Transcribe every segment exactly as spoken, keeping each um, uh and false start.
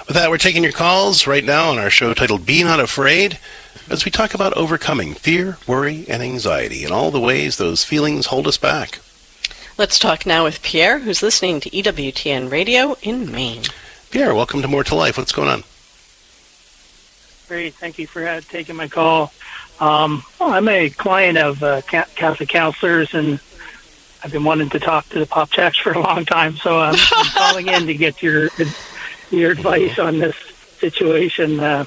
With that, we're taking your calls right now on our show titled Be Not Afraid, as we talk about overcoming fear, worry, and anxiety, and all the ways those feelings hold us back. Let's talk now with Pierre, who's listening to E W T N Radio in Maine. Pierre, welcome to More to Life. What's going on? Great. Thank you for uh, taking my call. Um, well, I'm a client of uh, Catholic counselors, and I've been wanting to talk to the Pop Jacks for a long time, so I'm, I'm calling in to get your your advice on this situation. Uh,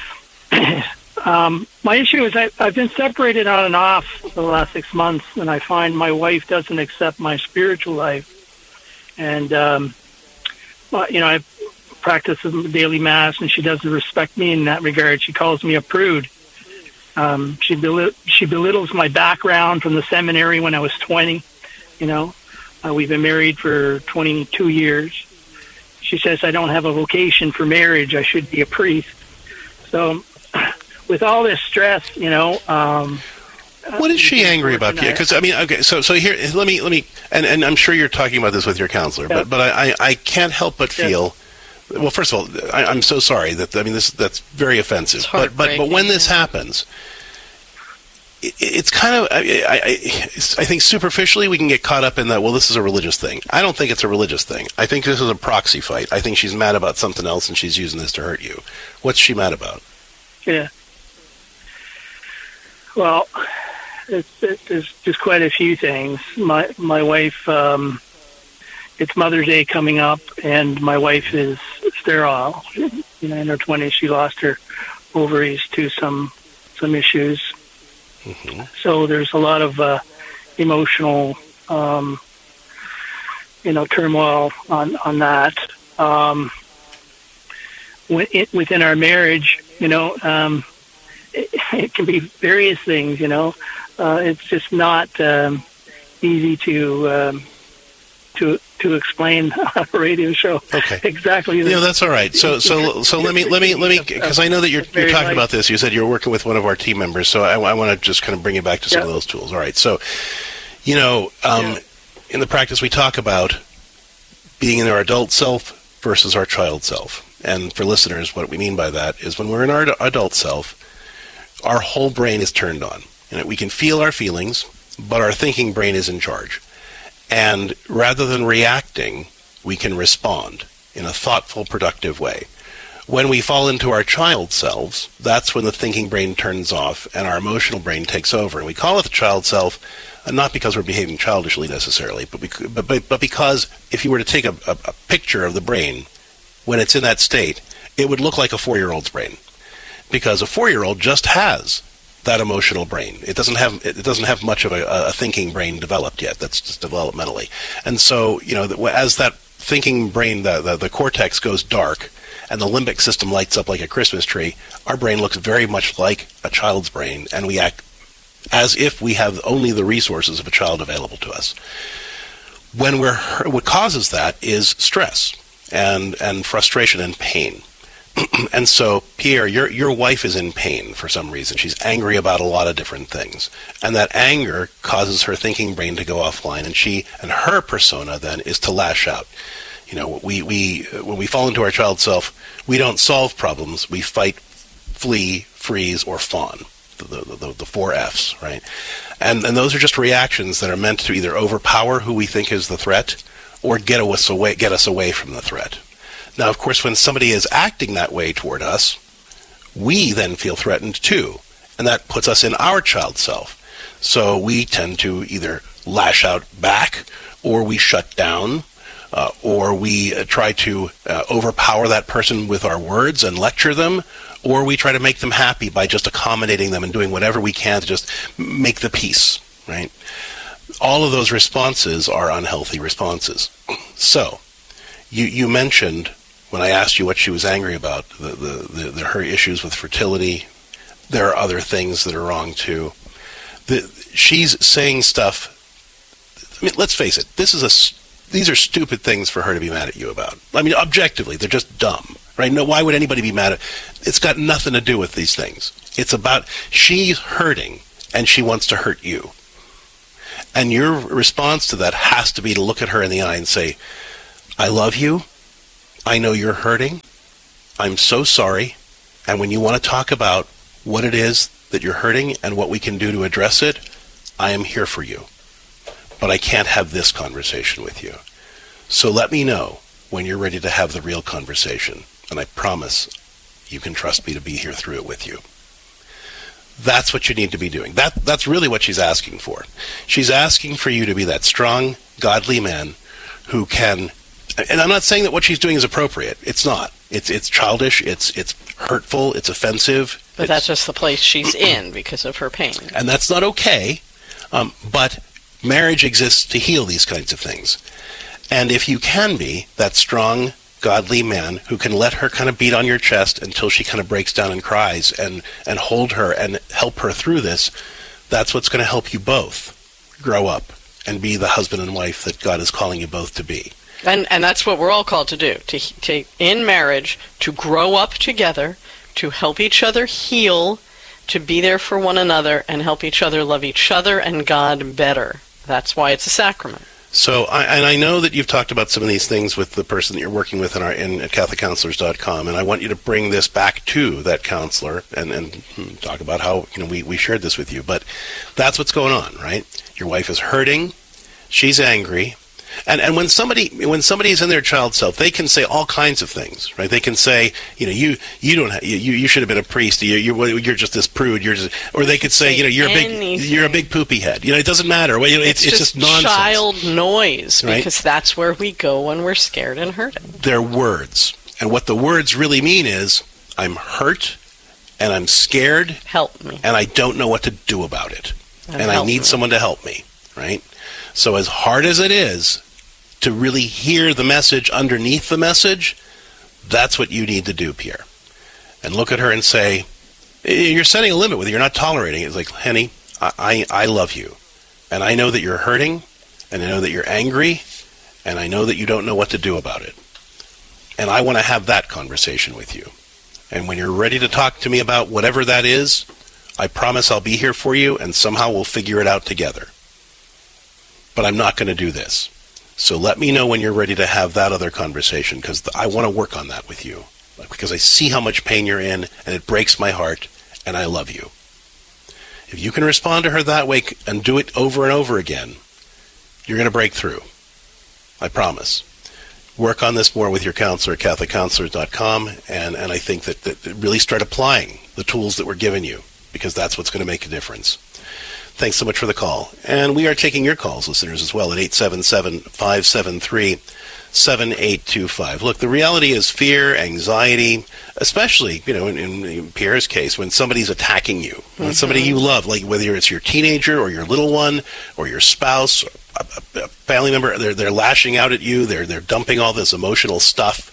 um, my issue is I, I've been separated on and off for the last six months, and I find my wife doesn't accept my spiritual life. And, um, well, you know, I practice daily mass, and she doesn't respect me in that regard. She calls me a prude. Um, she, bel- she belittles my background from the seminary when I was twenty. You know, uh, we've been married for twenty-two years. She says I don't have a vocation for marriage. I should be a priest. So with all this stress, you know... Um, what is she angry about, Pierre? Because, I mean, okay, so so here, let me, let me, and, and I'm sure you're talking about this with your counselor, yeah. but, but I, I, I can't help but feel... Yeah. Well, first of all, I, I'm so sorry that I mean this that's very offensive. But but but when this happens, it, it's kind of I, I I think superficially we can get caught up in that. Well, this is a religious thing. I don't think it's a religious thing. I think this is a proxy fight. I think she's mad about something else and she's using this to hurt you. What's she mad about? Yeah. Well, it's, it's, there's just quite a few things. My my wife. Um, It's Mother's Day coming up, and my wife is sterile. You know, in her twenties, she lost her ovaries to some some issues. Mm-hmm. So there's a lot of uh, emotional, um, you know, turmoil on on that. Um, within our marriage, you know, um, it, it can be various things. You know, uh, it's just not um, easy to. Um, to to explain on a radio show. Okay. Exactly. You know, that's all right. So so so let me let me let me because I know that you're you're talking about this. You said you're working with one of our team members, so I, I want to just kind of bring you back to some yeah. of those tools. All right. So, you know, um, yeah. in the practice we talk about being in our adult self versus our child self. And for listeners, what we mean by that is when we're in our adult self, our whole brain is turned on. You know, we can feel our feelings, but our thinking brain is in charge. And rather than reacting, we can respond in a thoughtful, productive way. When we fall into our child selves, that's when the thinking brain turns off and our emotional brain takes over. And we call it the child self, uh, not because we're behaving childishly necessarily, but, bec- but, but, but because if you were to take a, a, a picture of the brain, when it's in that state, it would look like a four-year-old's brain. Because a four-year-old just has that emotional brain. It doesn't have it doesn't have much of a, a thinking brain developed yet. That's just developmentally. And so, you know, as that thinking brain, the, the, the cortex goes dark and the limbic system lights up like a Christmas tree, our brain looks very much like a child's brain, and we act as if we have only the resources of a child available to us. When we're what causes that is stress and and frustration and pain. And so, Pierre, your your wife is in pain for some reason. She's angry about a lot of different things. And that anger causes her thinking brain to go offline, and she and her persona then is to lash out. You know, we, we when we fall into our child self, we don't solve problems. We fight, flee, freeze, or fawn. The, the, the, the four F's, right? And and those are just reactions that are meant to either overpower who we think is the threat or get us away, get us away from the threat. Now, of course, when somebody is acting that way toward us, we then feel threatened too, and that puts us in our child self. So we tend to either lash out back, or we shut down, uh, or we uh, try to uh, overpower that person with our words and lecture them, or we try to make them happy by just accommodating them and doing whatever we can to just make the peace, right? All of those responses are unhealthy responses. So, you, you mentioned, when I asked you what she was angry about, the, the, the, the her issues with fertility. There are other things that are wrong too. The, she's saying stuff. I mean, let's face it. This is a. These are stupid things for her to be mad at you about. I mean, objectively, they're just dumb, right? No, why would anybody be mad at? It's got nothing to do with these things. It's about she's hurting and she wants to hurt you. And your response to that has to be to look at her in the eye and say, "I love you. I know you're hurting, I'm so sorry. And when you want to talk about what it is that you're hurting and what we can do to address it, I am here for you. But I can't have this conversation with you. So let me know when you're ready to have the real conversation. And I promise you can trust me to be here through it with you. That's what you need to be doing. That That's really what she's asking for. She's asking for you to be that strong, godly man who can, and I'm not saying that what she's doing is appropriate. It's not. It's it's childish, it's it's hurtful, it's offensive. But it's, that's just the place she's in because of her pain. And that's not okay. Um, but marriage exists to heal these kinds of things. And if you can be that strong, godly man who can let her kind of beat on your chest until she kind of breaks down and cries and, and hold her and help her through this, that's what's going to help you both grow up and be the husband and wife that God is calling you both to be. And and that's what we're all called to do, to, to in marriage, to grow up together, to help each other heal, to be there for one another, and help each other love each other and God better. That's why it's a sacrament. So, I, and I know that you've talked about some of these things with the person that you're working with in our in at Catholic Counselors dot com, and I want you to bring this back to that counselor and, and talk about how, you know, we, we shared this with you. But that's what's going on, right? Your wife is hurting, she's angry, and and when somebody when somebody's in their child self, they can say all kinds of things, right? They can say, you know, you you don't have, you you should have been a priest. You you're you're just this prude. You're just, or they could say, say you know, you're anything. a big you're a big poopy head. You know, it doesn't matter. Well, you know, it's, it's, it's just, just nonsense. Child noise, right? Because that's where we go when we're scared and hurting. They're words, and what the words really mean is, I'm hurt, and I'm scared. Help me. And I don't know what to do about it, and, and I need me. someone to help me, right? So as hard as it is to really hear the message underneath the message, that's what you need to do, Pierre. And look at her and say, you're setting a limit with it. You're not tolerating it. It's like, honey, I, I, I love you. And I know that you're hurting, and I know that you're angry, and I know that you don't know what to do about it. And I want to have that conversation with you. And when you're ready to talk to me about whatever that is, I promise I'll be here for you, and somehow we'll figure it out together. But I'm not going to do this. So let me know when you're ready to have that other conversation, because I want to work on that with you, because I see how much pain you're in, and it breaks my heart, and I love you. If you can respond to her that way and do it over and over again, you're going to break through. I promise. Work on this more with your counselor at Catholic Counselors dot com, and, and I think that, that really start applying the tools that we're giving you, because that's what's going to make a difference. Thanks so much for the call. And we are taking your calls, listeners, as well, at eight seven seven, five seven three, seven eight two five. Look, the reality is fear, anxiety, especially, you know, in, in Pierre's case, when somebody's attacking you, when mm-hmm. somebody you love, like whether it's your teenager or your little one or your spouse, or a, a family member, they're, they're lashing out at you, they're, they're dumping all this emotional stuff.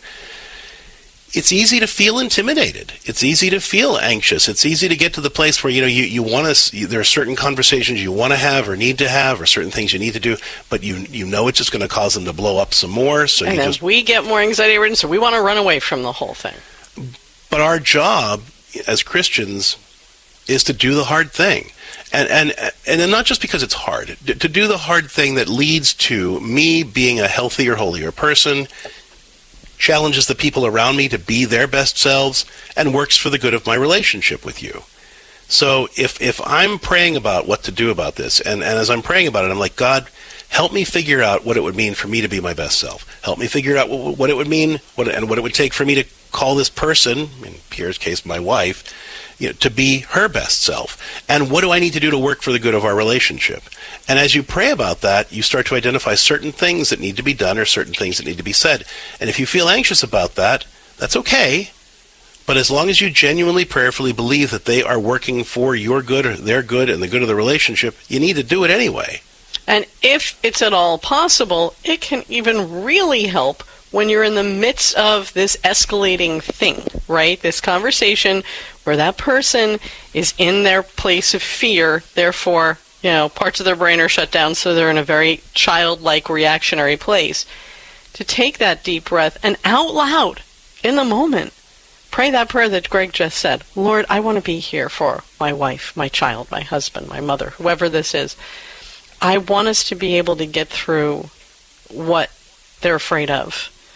It's easy to feel intimidated. It's easy to feel anxious. It's easy to get to the place where, you know, you, you want to, there are certain conversations you want to have or need to have or certain things you need to do, but you you know it's just going to cause them to blow up some more. So and you then just, we get more anxiety ridden, so we want to run away from the whole thing. But our job as Christians is to do the hard thing. And and and not just because it's hard. To do the hard thing that leads to me being a healthier, holier person, challenges the people around me to be their best selves, and works for the good of my relationship with you. So if if I'm praying about what to do about this, and, and as I'm praying about it, I'm like, God, help me figure out what it would mean for me to be my best self. Help me figure out what, what it would mean what, and what it would take for me to call this person, in Pierre's case, my wife, you know, to be her best self. And what do I need to do to work for the good of our relationship? And as you pray about that, you start to identify certain things that need to be done or certain things that need to be said. And if you feel anxious about that, that's okay. But as long as you genuinely, prayerfully believe that they are working for your good or their good and the good of the relationship, you need to do it anyway. And if it's at all possible, it can even really help when you're in the midst of this escalating thing, right? This conversation where that person is in their place of fear, therefore, you know, parts of their brain are shut down, so they're in a very childlike reactionary place. To take that deep breath and out loud, in the moment, pray that prayer that Greg just said. Lord, I want to be here for my wife, my child, my husband, my mother, whoever this is. I want us to be able to get through what they're afraid of.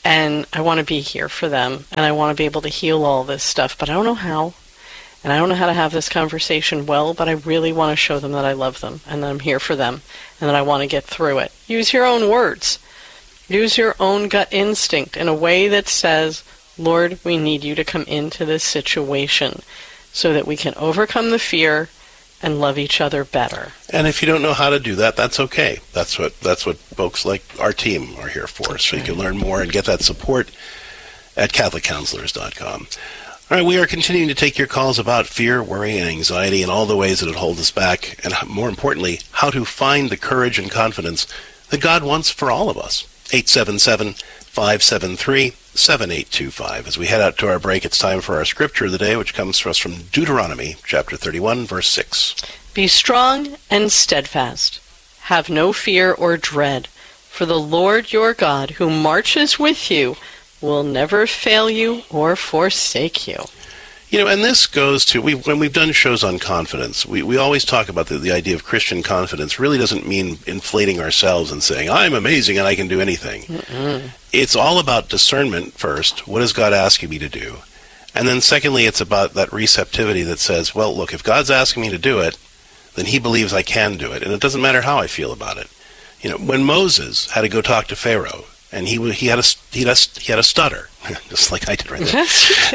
And I want to be here for them, and I want to be able to heal all this stuff, but I don't know how. And I don't know how to have this conversation well, but I really want to show them that I love them, and that I'm here for them, and that I want to get through it. Use your own words. Use your own gut instinct in a way that says, Lord, we need you to come into this situation so that we can overcome the fear and love each other better. And if you don't know how to do that, that's okay. That's what that's what folks like our team are here for. Okay. So you can learn more and get that support at Catholic Counselors dot com. All right, we are continuing to take your calls about fear, worry, and anxiety and all the ways that it holds us back, and more importantly, how to find the courage and confidence that God wants for all of us. eight seven seven, five seven three, seven eight two five. As we head out to our break, it's time for our scripture of the day, which comes to us from Deuteronomy chapter thirty-one, verse six. Be strong and steadfast. Have no fear or dread, for the Lord your God, who marches with you, will never fail you or forsake you. You know, and this goes to, we when we've done shows on confidence, we, we always talk about the, the idea of Christian confidence really doesn't mean inflating ourselves and saying, I'm amazing and I can do anything. Mm-mm. It's all about discernment first. What is God asking me to do? And then secondly, it's about that receptivity that says, well, look, if God's asking me to do it, then he believes I can do it. And it doesn't matter how I feel about it. You know, when Moses had to go talk to Pharaoh, and he he had a he had a, he had a stutter, just like I did right there.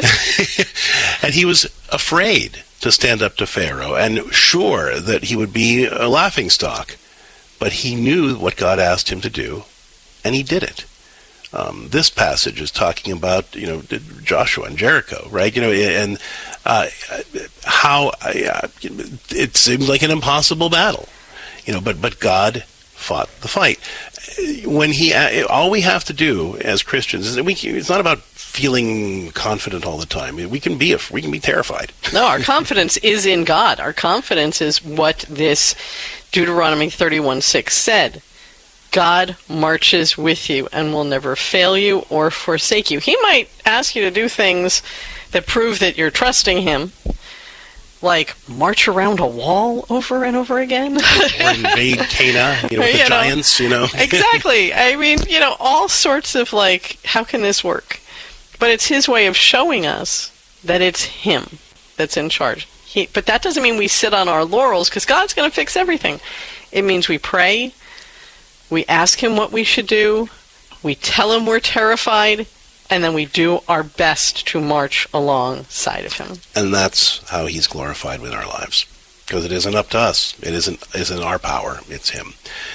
And he was afraid to stand up to Pharaoh, and sure that he would be a laughingstock, but he knew what God asked him to do, and he did it. Um, this passage is talking about, you know, Joshua and Jericho, right? You know, and uh, how uh, it seemed like an impossible battle, you know, but but God fought the fight. When he, all we have to do as Christians is that we. It's not about feeling confident all the time. We can be, we can be terrified. No, our confidence is in God. Our confidence is what this Deuteronomy thirty-one six said. God marches with you and will never fail you or forsake you. He might ask you to do things that prove that you're trusting him, like march around a wall over and over again. Or invade Cana, you know, with you the know, giants, you know. Exactly. I mean, you know, all sorts of like, how can this work? But it's his way of showing us that it's him that's in charge. He, but that doesn't mean we sit on our laurels, because God's going to fix everything. It means we pray, we ask him what we should do, we tell him we're terrified, and then we do our best to march alongside of him. And that's how he's glorified in our lives. Because it isn't up to us. It isn't, isn't our power. It's him.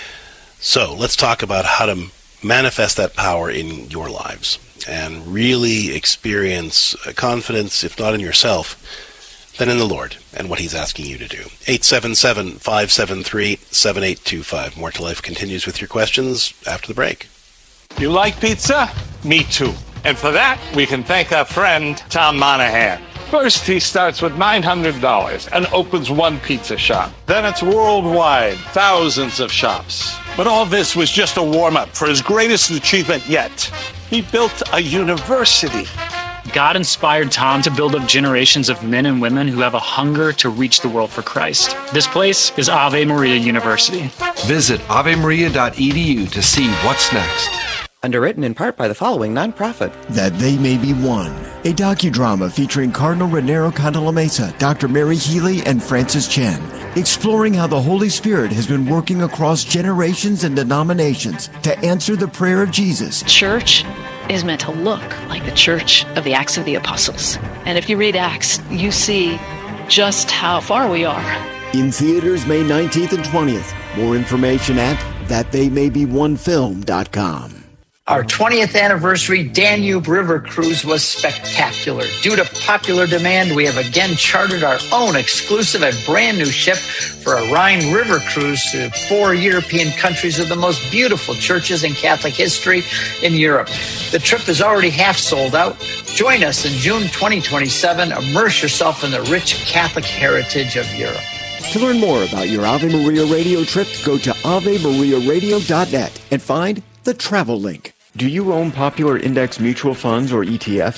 So let's talk about how to manifest that power in your lives and really experience confidence, if not in yourself, then in the Lord and what he's asking you to do. eight seven seven, five seven three, seven eight two five. More to Life continues with your questions after the break. You like pizza? Me too. And for that, we can thank our friend, Tom Monahan. First, he starts with nine hundred dollars and opens one pizza shop. Then it's worldwide, thousands of shops. But all this was just a warm-up for his greatest achievement yet. He built a university. God inspired Tom to build up generations of men and women who have a hunger to reach the world for Christ. This place is Ave Maria University. Visit ave maria dot e d u to see what's next. Underwritten in part by the following nonprofit. That They May Be One, a docudrama featuring Cardinal Raniero Cantalamessa, Doctor Mary Healy, and Francis Chen, exploring how the Holy Spirit has been working across generations and denominations to answer the prayer of Jesus. Church is meant to look like the church of the Acts of the Apostles. And if you read Acts, you see just how far we are. In theaters May nineteenth and twentieth. More information at that they may be one film dot com. Our twentieth anniversary Danube River Cruise was spectacular. Due to popular demand, we have again chartered our own exclusive and brand new ship for a Rhine River cruise to four European countries with the most beautiful churches in Catholic history in Europe. The trip is already half sold out. Join us in June twenty twenty-seven. Immerse yourself in the rich Catholic heritage of Europe. To learn more about your Ave Maria radio trip, go to ave maria radio dot net and find the travel link. Do you own popular index mutual funds or E T Fs?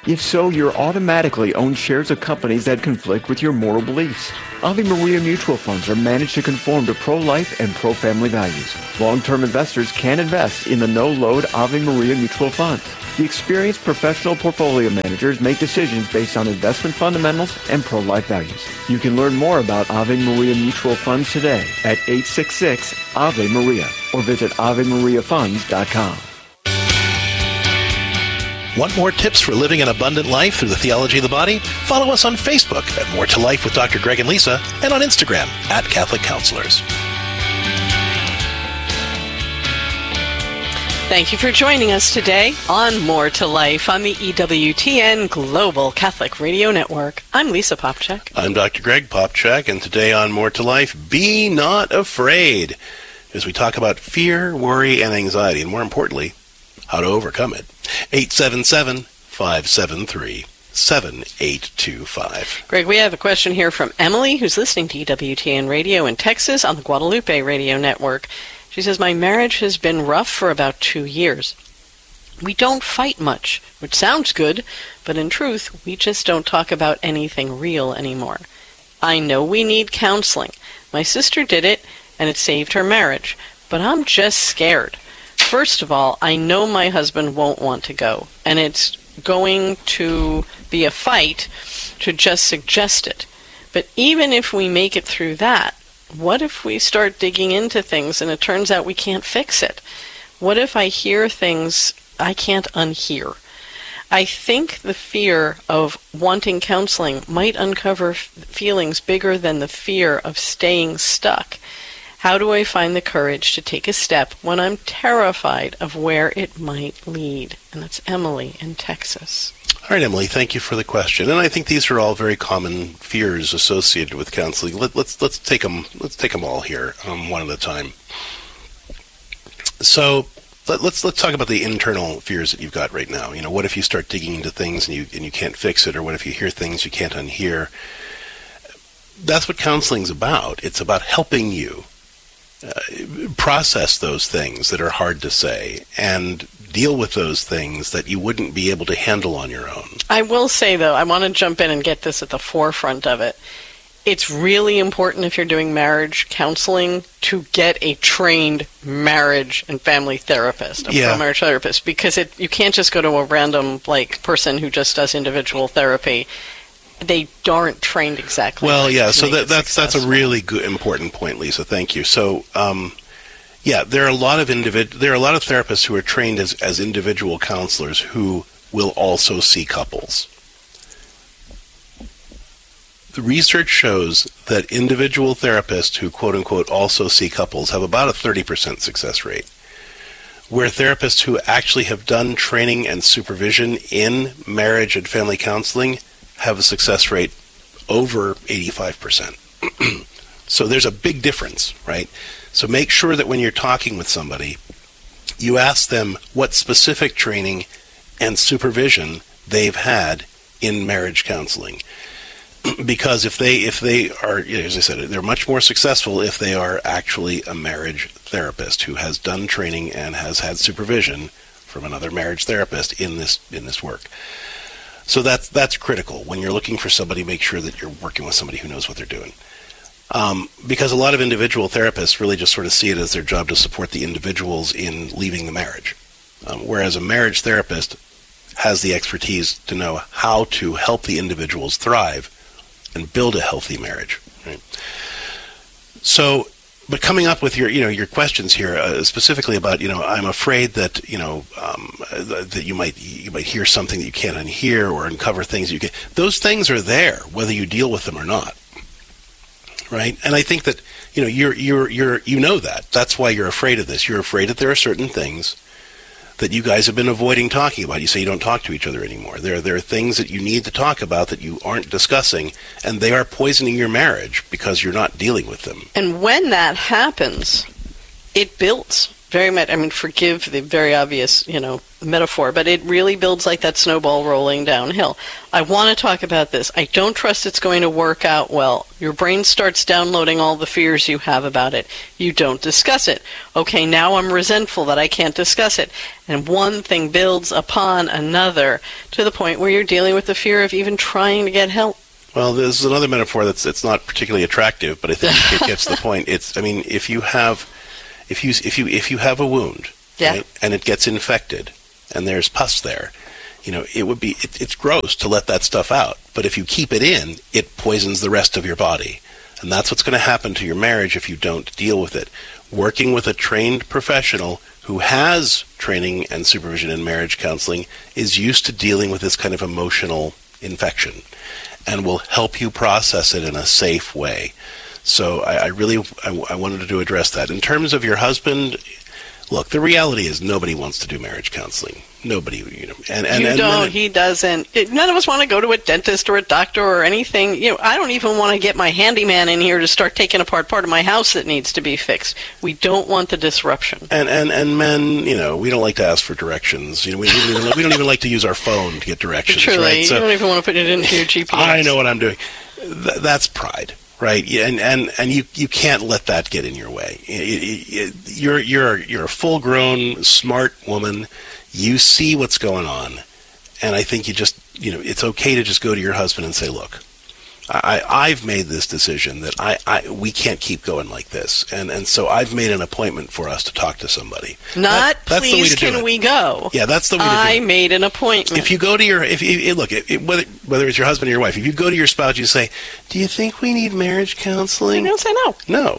If so, you're automatically own shares of companies that conflict with your moral beliefs. Ave Maria mutual funds are managed to conform to pro-life and pro-family values. Long-term investors can invest in the no-load Ave Maria mutual funds. The experienced professional portfolio managers make decisions based on investment fundamentals and pro-life values. You can learn more about Ave Maria mutual funds today at eight six six Ave Maria or visit ave maria funds dot com. Want more tips for living an abundant life through the theology of the body? Follow us on Facebook at More to Life with Doctor Greg and Lisa, and on Instagram at Catholic Counselors. Thank you for joining us today on More to Life on the E W T N Global Catholic Radio Network. I'm Lisa Popcak. I'm Doctor Greg Popcak, and today on More to Life, be not afraid, as we talk about fear, worry, and anxiety, and more importantly, how to overcome it. eight seven seven, five seven three, seven eight two five. Greg, we have a question here from Emily, who's listening to E W T N Radio in Texas on the Guadalupe Radio Network. She says, my marriage has been rough for about two years. We don't fight much, which sounds good, but in truth, we just don't talk about anything real anymore. I know we need counseling. My sister did it, and it saved her marriage, but I'm just scared. First of all, I know my husband won't want to go, and it's going to be a fight to just suggest it. But even if we make it through that, what if we start digging into things and it turns out we can't fix it? What if I hear things I can't unhear? I think the fear of wanting counseling might uncover f- feelings bigger than the fear of staying stuck. How do I find the courage to take a step when I'm terrified of where it might lead? And that's Emily in Texas. All right, Emily, thank you for the question. And I think these are all very common fears associated with counseling. Let, let's let's take them let's take them all here, um, one at a time. So let, let's let's talk about the internal fears that you've got right now. You know, what if you start digging into things and you and you can't fix it, or what if you hear things you can't unhear? That's what counseling's about. It's about helping you Uh, process those things that are hard to say and deal with those things that you wouldn't be able to handle on your own. I will say, though, I want to jump in and get this at the forefront of it. It's really important if you're doing marriage counseling to get a trained marriage and family therapist, a yeah. pro-marriage therapist, because it you can't just go to a random like person who just does individual therapy. They aren't trained exactly. Well, like yeah, so that, that's successful. that's a really good, important point, Lisa. Thank you. So, um, yeah, there are a lot of individ- there are a lot of therapists who are trained as, as individual counselors who will also see couples. The research shows that individual therapists who, quote unquote, also see couples have about a thirty percent success rate, where therapists who actually have done training and supervision in marriage and family counseling have a success rate over eighty-five percent. So there's a big difference, right? So make sure that when you're talking with somebody, you ask them what specific training and supervision they've had in marriage counseling. Because if they if they are, as I said, they're much more successful if they are actually a marriage therapist who has done training and has had supervision from another marriage therapist in this in this work. So that's that's critical. When you're looking for somebody, make sure that you're working with somebody who knows what they're doing. Um, because a lot of individual therapists really just sort of see it as their job to support the individuals in leaving the marriage. Um, whereas a marriage therapist has the expertise to know how to help the individuals thrive and build a healthy marriage. Right? So, but coming up with your, you know, your questions here, uh, specifically about, you know, I'm afraid that, you know, um, that you might you might hear something that you can't unhear or uncover things you can. Those things are there, whether you deal with them or not, right? And I think that, you know, you're you're you're you know that. That's why you're afraid of this. You're afraid that there are certain things that you guys have been avoiding talking about. You say you don't talk to each other anymore. There, there are things that you need to talk about that you aren't discussing, and they are poisoning your marriage because you're not dealing with them. And when that happens, it builds very much. I mean, forgive the very obvious, you know, metaphor, but it really builds like that snowball rolling downhill. I want to talk about this. I don't trust it's going to work out well. Your brain starts downloading all the fears you have about it. You don't discuss it. Okay, now I'm resentful that I can't discuss it. And one thing builds upon another to the point where you're dealing with the fear of even trying to get help. Well, there's another metaphor that's it's not particularly attractive, but I think it gets the point. It's I mean, if you have if you if you if you have a wound, yeah. right, and it gets infected, and there's pus there, you know, it would be it, it's gross to let that stuff out. But if you keep it in, it poisons the rest of your body, and that's what's going to happen to your marriage if you don't deal with it. Working with a trained professional who has training and supervision in marriage counseling is used to dealing with this kind of emotional infection, and will help you process it in a safe way. So I, I really I, I wanted to address that. In terms of your husband, look, the reality is nobody wants to do marriage counseling. Nobody, you know. And, and, you and don't. then, he doesn't. It, none of us want to go to a dentist or a doctor or anything. You know, I don't even want to get my handyman in here to start taking apart part of my house that needs to be fixed. We don't want the disruption. And and, and men, you know, we don't like to ask for directions. You know, we, we, don't, even, we don't even like to use our phone to get directions. Truly, right? So, you don't even want to put it into your G P S. I know what I'm doing. Th- that's pride. Right, and and and you, you can't let that get in your way. You're you're you're a full-grown, smart woman. You see what's going on, and I think you just you know it's okay to just go to your husband and say, "Look, I, I've made this decision that I, I we can't keep going like this, and and so I've made an appointment for us to talk to somebody." Not that, that's please the way to do can it. we go? Yeah, that's the way to do I it. made an appointment. If you go to your if you look it, whether whether it's your husband or your wife, if you go to your spouse, you say, "Do you think we need marriage counseling?" They'll say no. No.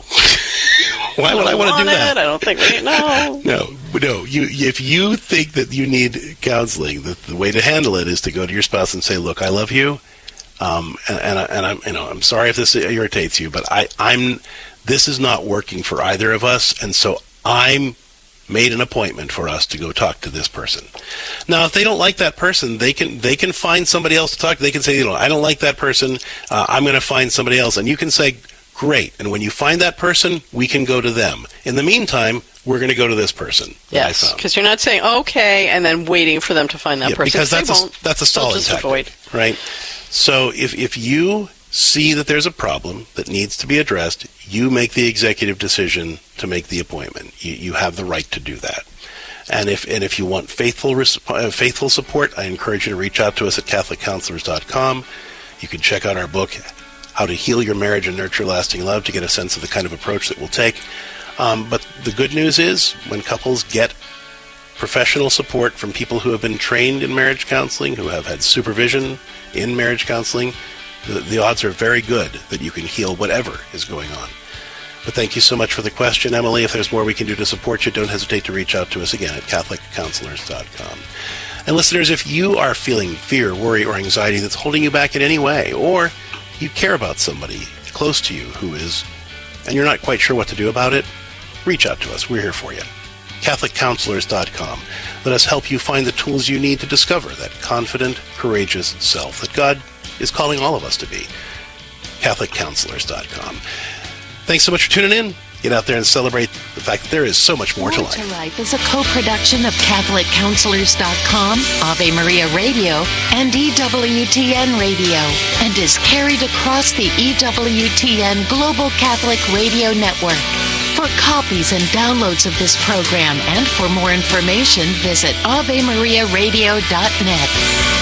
Why would I want to do that? It. I don't think we no. No, no. You, if you think that you need counseling, the, the way to handle it is to go to your spouse and say, "Look, I love you, um, and, and, I, and I'm, you know, I'm sorry if this irritates you, but I, I'm, this is not working for either of us, and so I'm made an appointment for us to go talk to this person." Now, if they don't like that person, they can they can find somebody else to talk to. They can say, "You know, I don't like that person. Uh, I'm going to find somebody else," and you can say, "Great." And when you find that person, we can go to them. In the meantime, we're going to go to this person. Yes, because you're not saying okay and then waiting for them to find that yeah, person. Because that's a, a, that's a stalling just tactic, avoid. right? So if if you see that there's a problem that needs to be addressed, you make the executive decision to make the appointment. You, you have the right to do that. And if and if you want faithful uh, faithful support, I encourage you to reach out to us at Catholic Counselors dot com. You can check out our book, How to Heal Your Marriage and Nurture Lasting Love, to get a sense of the kind of approach that we'll take. Um, but the good news is, when couples get professional support from people who have been trained in marriage counseling, who have had supervision in marriage counseling, the, the odds are very good that you can heal whatever is going on. But thank you so much for the question, Emily. If there's more we can do to support you, don't hesitate to reach out to us again at Catholic Counselors dot com. And listeners, if you are feeling fear, worry, or anxiety that's holding you back in any way, or you care about somebody close to you who is, and you're not quite sure what to do about it, reach out to us. We're here for you. Catholic Counselors dot com. Let us help you find the tools you need to discover that confident, courageous self that God is calling all of us to be. Catholic Counselors dot com. Thanks so much for tuning in. Get out there and celebrate the fact that there is so much more to life. More to Life is a co-production of Catholic Counselors dot com, Ave Maria Radio, and E W T N Radio, and is carried across the E W T N Global Catholic Radio Network. For copies and downloads of this program and for more information, visit Ave Maria Radio dot net.